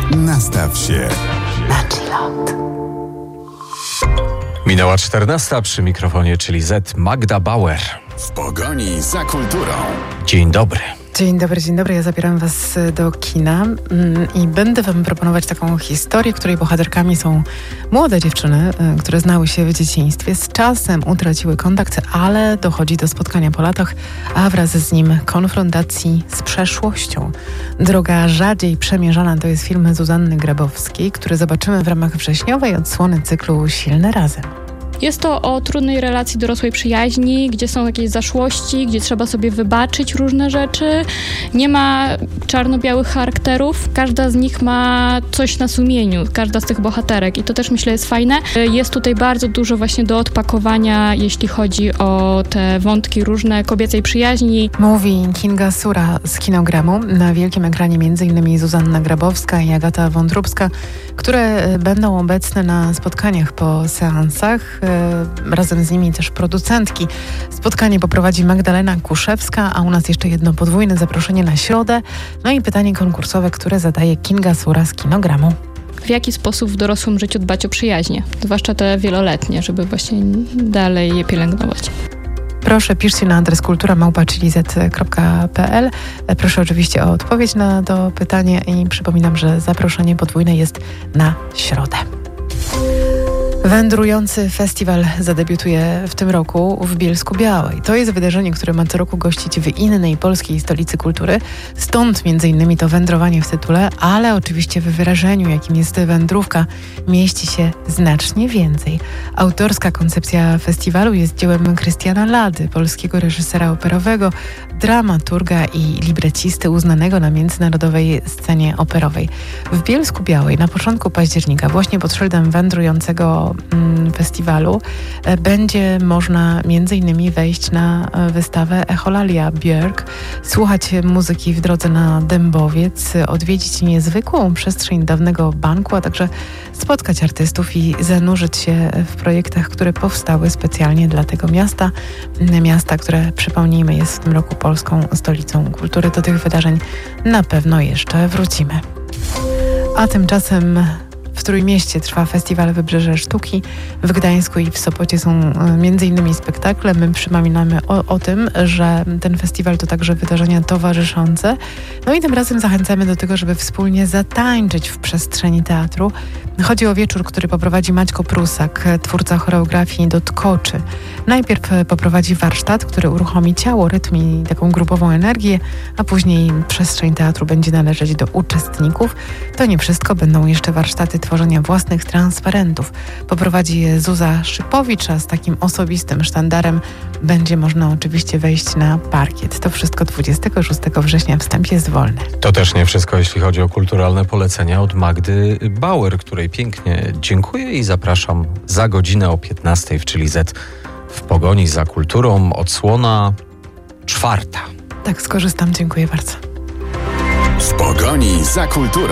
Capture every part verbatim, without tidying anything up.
Nastaw się na chillout. Minęła czternasta, przy mikrofonie, czyli Z, Magda Bauer. W pogoni za kulturą. Dzień dobry. Dzień dobry, dzień dobry. Ja zabieram was do kina i będę wam proponować taką historię, której bohaterkami są młode dziewczyny, które znały się w dzieciństwie, z czasem utraciły kontakt, ale dochodzi do spotkania po latach, a wraz z nim konfrontacji z przeszłością. Droga rzadziej przemierzana to jest film Zuzanny Grabowskiej, który zobaczymy w ramach wrześniowej odsłony cyklu Silne Razem. Jest to o trudnej relacji dorosłej przyjaźni, gdzie są jakieś zaszłości, gdzie trzeba sobie wybaczyć różne rzeczy. Nie ma czarno-białych charakterów. Każda z nich ma coś na sumieniu, każda z tych bohaterek i to też, myślę, jest fajne. Jest tutaj bardzo dużo właśnie do odpakowania, jeśli chodzi o te wątki różne kobiecej przyjaźni. Mówi Kinga Sura z Kinogramu. Na wielkim ekranie m.in. Zuzanna Grabowska i Agata Wątróbska, które będą obecne na spotkaniach po seansach. Razem z nimi też producentki. Spotkanie poprowadzi Magdalena Kuszewska, a u nas jeszcze jedno podwójne zaproszenie na środę. No i pytanie konkursowe, które zadaje Kinga Sura z Kinogramu. W jaki sposób w dorosłym życiu dbać o przyjaźnie, zwłaszcza te wieloletnie, żeby właśnie dalej je pielęgnować? Proszę, piszcie na adres kultura małpa chili zet kropka pe el. Proszę oczywiście o odpowiedź na to pytanie i przypominam, że zaproszenie podwójne jest na środę. Wędrujący festiwal zadebiutuje w tym roku w Bielsku-Białej. To jest wydarzenie, które ma co roku gościć w innej polskiej stolicy kultury. Stąd między innymi to wędrowanie w tytule, ale oczywiście w wyrażeniu, jakim jest wędrówka, mieści się znacznie więcej. Autorska koncepcja festiwalu jest dziełem Krystiana Lady, polskiego reżysera operowego, dramaturga i librecisty uznanego na międzynarodowej scenie operowej. W Bielsku-Białej na początku października, właśnie pod szyldem wędrującego festiwalu, będzie można między innymi wejść na wystawę Echolalia Björk, słuchać muzyki w drodze na Dębowiec, odwiedzić niezwykłą przestrzeń dawnego banku, a także spotkać artystów i zanurzyć się w projektach, które powstały specjalnie dla tego miasta. Miasta, które, przypomnijmy, jest w tym roku polską stolicą kultury. Do tych wydarzeń na pewno jeszcze wrócimy. A tymczasem w Trójmieście trwa festiwal Wybrzeże Sztuki. W Gdańsku i w Sopocie są między innymi spektakle. My przypominamy o, o tym, że ten festiwal to także wydarzenia towarzyszące. No i tym razem zachęcamy do tego, żeby wspólnie zatańczyć w przestrzeni teatru. Chodzi o wieczór, który poprowadzi Maćko Prusak, twórca choreografii do Tkoczy. Najpierw poprowadzi warsztat, który uruchomi ciało, rytm i taką grupową energię, a później przestrzeń teatru będzie należeć do uczestników. To nie wszystko, będą jeszcze warsztaty tworzenia własnych transparentów. Poprowadzi je Zuza Szypowicz, a z takim osobistym sztandarem będzie można oczywiście wejść na parkiet. To wszystko dwudziestego szóstego września, wstęp jest wolny. To też nie wszystko, jeśli chodzi o kulturalne polecenia od Magdy Bauer, której pięknie dziękuję i zapraszam za godzinę o piętnastej w Chili Z. W pogoni za kulturą, odsłona czwarta. Tak, skorzystam, dziękuję bardzo. W pogoni za kulturą.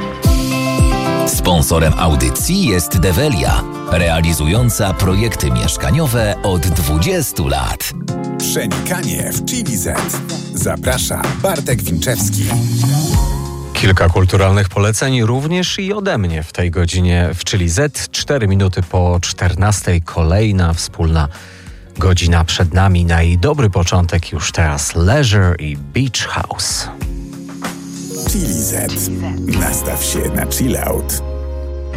Sponsorem audycji jest Develia, realizująca projekty mieszkaniowe od dwudziestu lat. Przenikanie w Chili Z. Zaprasza Bartek Winczewski. Kilka kulturalnych poleceń również i ode mnie w tej godzinie w Chili Z. Cztery minuty po czternastej kolejna wspólna godzina przed nami. Na jej dobry początek już teraz Leisure i Beach House. Chili Z. Nastaw się na chillout.